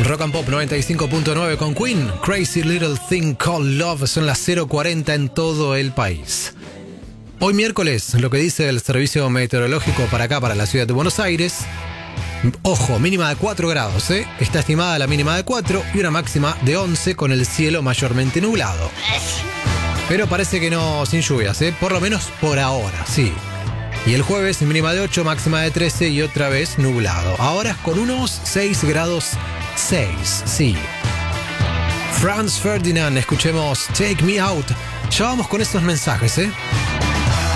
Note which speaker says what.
Speaker 1: Rock and Pop 95.9 con Queen. Crazy Little Thing Called Love. Son las 0:40 en todo el país. Hoy miércoles, lo que dice el servicio meteorológico para acá, para la ciudad de Buenos Aires. Ojo, mínima de 4 grados, ¿eh? Está estimada la mínima de 4 y una máxima de 11 con el cielo mayormente nublado. Pero parece que no sin lluvias, ¿eh? Por lo menos por ahora, sí. Y el jueves, mínima de 8, máxima de 13 y otra vez nublado. Ahora con unos 6 grados 6, sí. Franz Ferdinand, escuchemos Take Me Out. Ya vamos con estos mensajes, ¿eh?